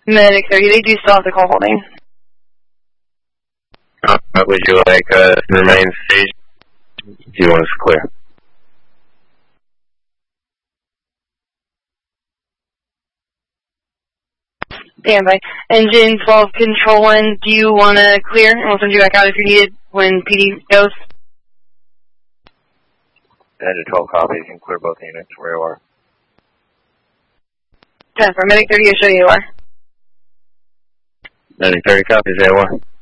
Medic 30, they do still have the call holding. Would you like to remain stage? Do you want us to clear? Standby. Engine 12, Control 1, do you want to clear? And we'll send you back out if you're needed when PD goes. Engine 12 copy, you can clear both units where you are. 10 for Medic 30, I'll show you where. Medic 30 copies, AOR.